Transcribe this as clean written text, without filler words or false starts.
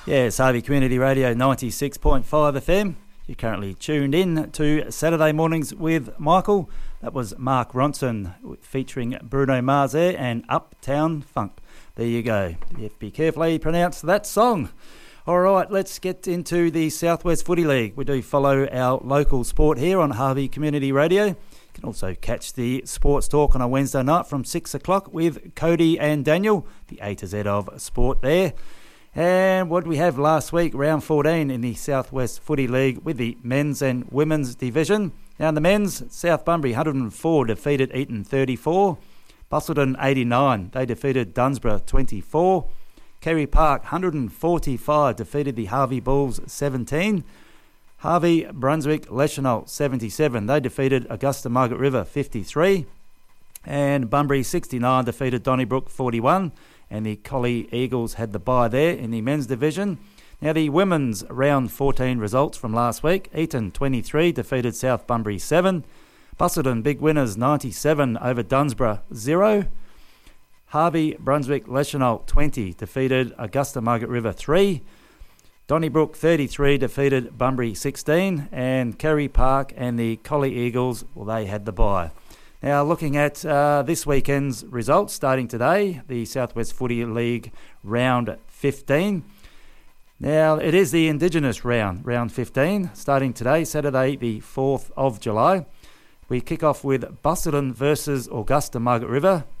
Yes, Harvey Community Radio 96.5 FM. You're currently tuned in to Saturday Mornings with Michael. That was Mark Ronson featuring Bruno Mars there and Uptown Funk. There you go. You have to be careful how you pronounce that song. All right, let's get into the Southwest Footy League. We do follow our local sport here on Harvey Community Radio. You can also catch the Sports Talk on a Wednesday night from 6 o'clock with Cody and Daniel, the A to Z of sport there. And what did we have last week? Round 14 in the Southwest Footy League with the men's and women's division. Now in the men's, South Bunbury 104 defeated Eton 34. Busselton 89, they defeated Dunsborough 24. Kerry Park 145 defeated the Harvey Bulls 17. Harvey Brunswick Leschenault 77, they defeated Augusta Margaret River 53. And Bunbury 69 defeated Donnybrook 41. And the Collie Eagles had the bye there in the men's division. Now the women's round 14 results from last week. Eton 23 defeated South Bunbury 7. Busselton big winners 97 over Dunsborough 0. Harvey Brunswick Leschenault 20 defeated Augusta Margaret River 3. Donnybrook 33 defeated Bunbury 16. And Kerry Park and the Collie Eagles, well, they had the bye. Now, looking at this weekend's results, starting today, the Southwest Footy League round 15. Now, it is the Indigenous round 15, starting today, Saturday, the 4th of July. We kick off with Busselton versus Augusta Margaret River.